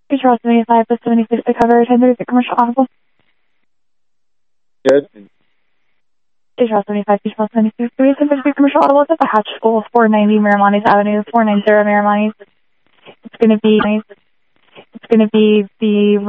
Beach Road 75 to 76 to cover tender. Is it commercial audible? Good. Beach Road 75, Beach Road 76. 3 commercial audible. It's at the Hatch School, 490 Miramanes Avenue, 490 Miramanes. It's going to be the